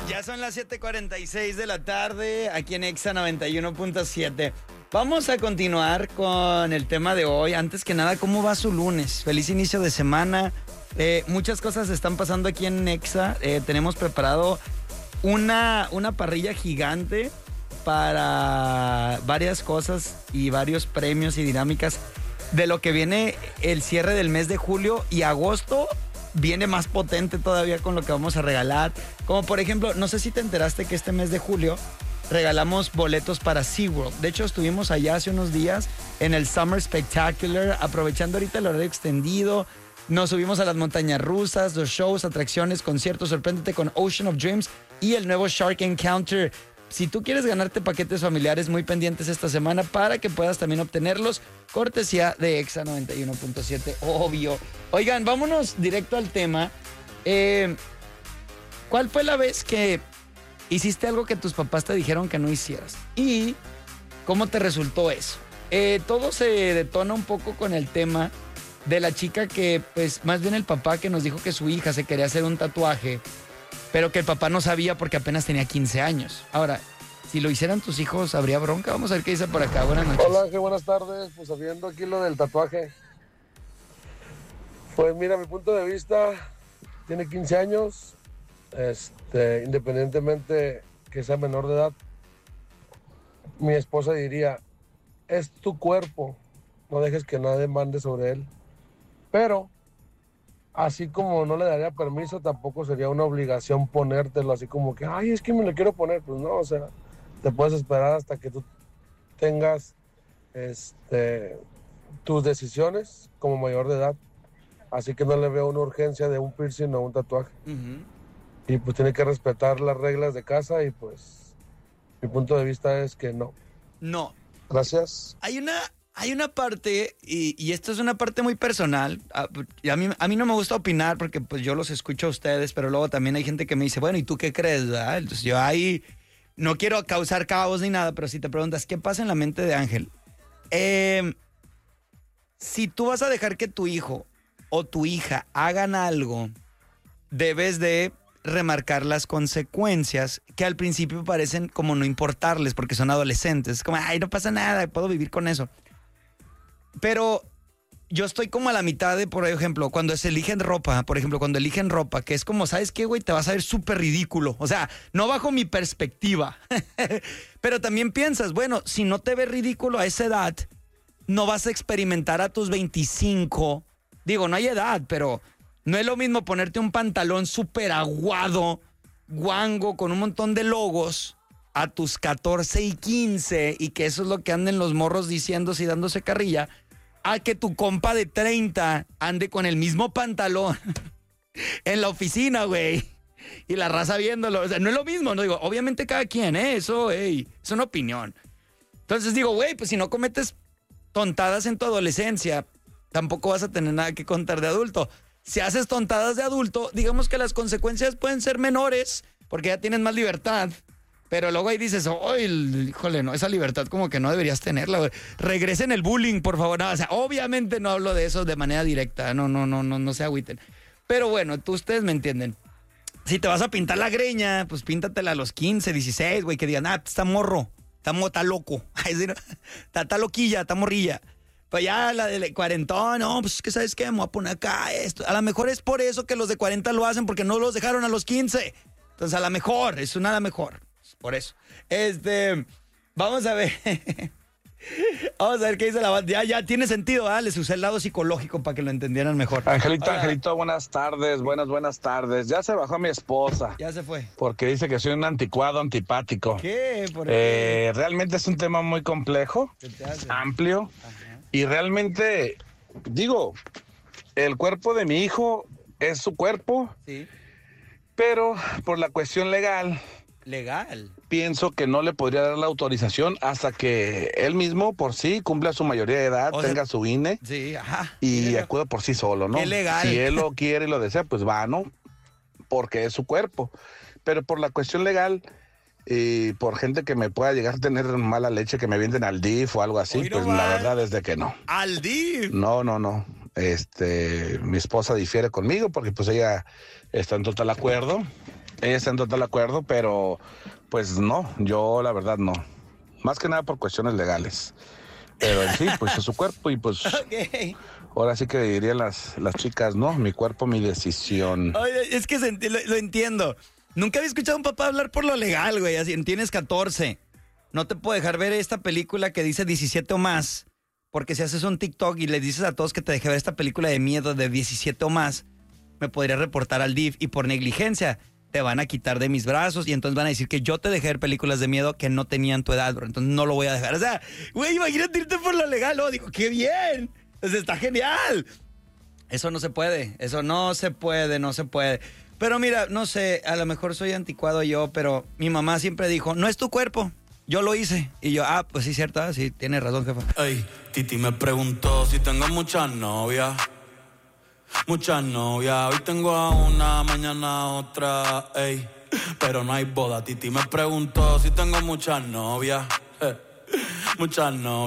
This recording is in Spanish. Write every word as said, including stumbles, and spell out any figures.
Ya son las siete cuarenta y seis de la tarde aquí en Exa noventa y uno punto siete. Vamos a continuar con el tema de hoy. Antes que nada, ¿cómo va su lunes? Feliz inicio de semana. Eh, muchas cosas están pasando aquí en Exa. Eh, tenemos preparado una, una parrilla gigante para varias cosas y varios premios y dinámicas de lo que viene el cierre del mes de julio y agosto. Viene más potente todavía con lo que vamos a regalar. Como por ejemplo, no sé si te enteraste que este mes de julio regalamos boletos para SeaWorld. De hecho, estuvimos allá hace unos días en el Summer Spectacular, aprovechando ahorita el horario extendido. Nos subimos a las montañas rusas, los shows, atracciones, conciertos. Sorpréndete con Ocean of Dreams y el nuevo Shark Encounter. Si tú quieres ganarte paquetes familiares, muy pendientes esta semana para que puedas también obtenerlos. Cortesía de Exa noventa y uno punto siete, obvio. Oigan, vámonos directo al tema. Eh, ¿Cuál fue la vez que hiciste algo que tus papás te dijeron que no hicieras? ¿Y cómo te resultó eso? Eh, todo se detona un poco con el tema de la chica que, pues, más bien el papá que nos dijo que su hija se quería hacer un tatuaje, pero que el papá no sabía porque apenas tenía quince años. Ahora, si lo hicieran tus hijos, ¿habría bronca? Vamos a ver qué dice por acá. Buenas noches. Hola Ángel, buenas tardes. Pues sabiendo aquí lo del tatuaje. Pues mira, mi punto de vista, tiene quince años, este, independientemente que sea menor de edad, mi esposa diría, es tu cuerpo, no dejes que nadie mande sobre él. Pero, así como no le daría permiso, tampoco sería una obligación ponértelo así como que, ay, es que me lo quiero poner. Pues no, o sea, te puedes esperar hasta que tú tengas este, tus decisiones como mayor de edad. Así que no le veo una urgencia de un piercing o un tatuaje. Uh-huh. Y pues tiene que respetar las reglas de casa y pues mi punto de vista es que no. No. Gracias. Hay una... Hay una parte, y, y esto es una parte muy personal, a, a, mí, a mí no me gusta opinar porque pues yo los escucho a ustedes, pero luego también hay gente que me dice, bueno, ¿y tú qué crees? ¿Verdad? Entonces yo ahí no quiero causar caos ni nada, pero si te preguntas, ¿qué pasa en la mente de Ángel? Eh, si tú vas a dejar que tu hijo o tu hija hagan algo, debes de remarcar las consecuencias que al principio parecen como no importarles porque son adolescentes. Es como, ay, no pasa nada, puedo vivir con eso. Pero yo estoy como a la mitad de, por ejemplo, cuando se eligen ropa, por ejemplo, cuando eligen ropa, que es como, ¿sabes qué, güey? Te vas a ver súper ridículo. O sea, no bajo mi perspectiva. Pero también piensas, bueno, si no te ves ridículo a esa edad, no vas a experimentar a tus veinticinco. Digo, no hay edad, pero no es lo mismo ponerte un pantalón súper aguado, guango, con un montón de logos, a tus catorce y quince, y que eso es lo que anden los morros diciéndose y dándose carrilla, a que tu compa de treinta ande con el mismo pantalón en la oficina, güey, y la raza viéndolo. O sea, no es lo mismo, no digo, obviamente cada quien, ¿eh? Eso, ey, es una opinión. Entonces digo, güey, pues si no cometes tontadas en tu adolescencia, tampoco vas a tener nada que contar de adulto. Si haces tontadas de adulto, digamos que las consecuencias pueden ser menores, porque ya tienes más libertad. Pero luego ahí dices, oh, híjole, no, esa libertad como que no deberías tenerla. Regresen el bullying, por favor. No, o sea, obviamente no hablo de eso de manera directa. No, no, no, no, no se agüiten. Pero bueno, tú, ustedes me entienden. Si te vas a pintar la greña, pues píntatela a los quince, dieciséis, güey, que digan, ah, está morro, está, mo, está loco. Está, está loquilla, está morrilla. Pues ya la de cuarentón, no, pues que sabes qué, me voy a poner acá esto. A lo mejor es por eso que los de cuarenta lo hacen, porque no los dejaron a los quince. Entonces a lo mejor, es una a lo mejor. Por eso. Este, vamos a ver. Vamos a ver qué dice la banda. Ya, ya tiene sentido, ¿ah? Les usé el lado psicológico para que lo entendieran mejor. Angelito, Hola. Angelito, buenas tardes, buenas, buenas tardes. Ya se bajó mi esposa. Ya se fue. Porque dice que soy un anticuado, antipático. ¿Qué? ¿Por eh, qué? Realmente es un tema muy complejo, ¿Qué te hace? amplio. Ajá. Y realmente, digo, el cuerpo de mi hijo es su cuerpo. Sí. Pero por la cuestión legal... Legal. Pienso que no le podría dar la autorización hasta que él mismo por sí cumpla su mayoría de edad, o sea, tenga su I N E sí, ajá, y acuda por sí solo, ¿no? Qué legal. Si él lo quiere y lo desea, pues va, ¿no? Porque es su cuerpo. Pero por la cuestión legal y por gente que me pueda llegar a tener mala leche, que me vienden al D I F o algo así, Hoy pues no la verdad es de que no. ¿Al D I F? No, no, no. Este, mi esposa difiere conmigo porque pues ella está en total acuerdo. ella está en total acuerdo, pero pues no, yo la verdad no. Más que nada por cuestiones legales. Pero en sí, pues es su cuerpo y pues... Okay. Ahora sí que dirían las, las chicas, no, mi cuerpo, mi decisión. Oye, es que se, lo, lo entiendo. Nunca había escuchado a un papá hablar por lo legal, güey. Así, tienes catorce. No te puedo dejar ver esta película que dice diecisiete o más. Porque si haces un TikTok y le dices a todos que te deje ver esta película de miedo de diecisiete o más, me podría reportar al D I F y por negligencia te van a quitar de mis brazos y entonces van a decir que yo te dejé ver películas de miedo que no tenían tu edad, bro. Entonces no lo voy a dejar. O sea, güey, imagínate irte por lo legal. Oh, digo, qué bien. Entonces está genial. Eso no se puede. Eso no se puede, no se puede. Pero mira, no sé, a lo mejor soy anticuado yo, pero mi mamá siempre dijo, no es tu cuerpo. Yo lo hice. Y yo, ah, pues sí, cierto, sí, tienes razón, jefa. Ey, Titi me preguntó si tengo muchas novias. Muchas novias, hoy tengo a una, mañana a otra, ey. Pero no hay boda, Titi me preguntó si tengo muchas novias. Eh, muchas novias.